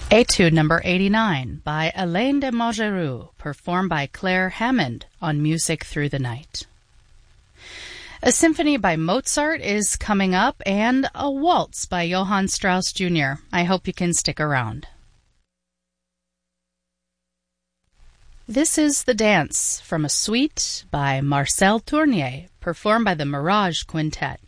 Etude number 89 by Alain de Montgeroux, performed by Claire Hammond on Music Through the Night. A symphony by Mozart is coming up, and a waltz by Johann Strauss Jr. I hope you can stick around. This is the dance from a suite by Marcel Tournier, performed by the Mirage Quintet.